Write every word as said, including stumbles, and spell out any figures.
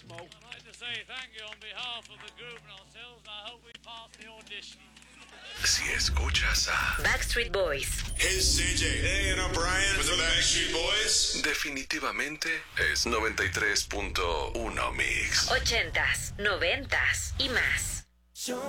I'd like to say thank you on behalf of the group and ourselves, and I hope we pass the audition. Si escuchas a Backstreet Boys, Hey, it's C J. Hey, and I'm Brian with the Backstreet Boys. definitivamente es noventa y tres punto uno Mix. ochentas, noventas y más.